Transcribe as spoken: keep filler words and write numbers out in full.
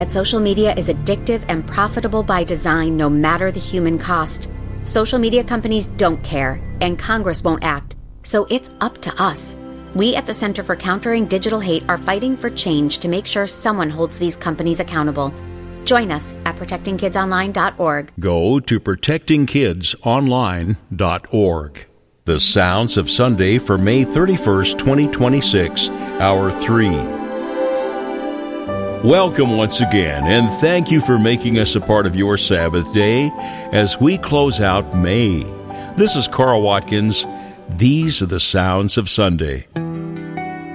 that social media is addictive and profitable by design, no matter the human cost. Social media companies don't care, and Congress won't act, so it's up to us. We at the Center for Countering Digital Hate are fighting for change to make sure someone holds these companies accountable. Join us at protecting kids online dot org. Go to protecting kids online dot org. The Sounds of Sunday for May thirty-first, twenty twenty-six, Hour three. Welcome once again, and thank you for making us a part of your Sabbath day as we close out May. This is Carl Watkins. These are the Sounds of Sunday.